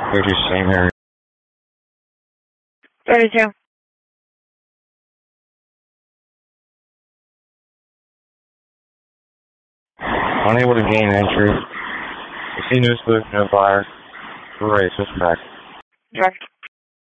Same area. 32. Unable to gain entry. You see news booth, no fire. We're ready, switch back. Direct.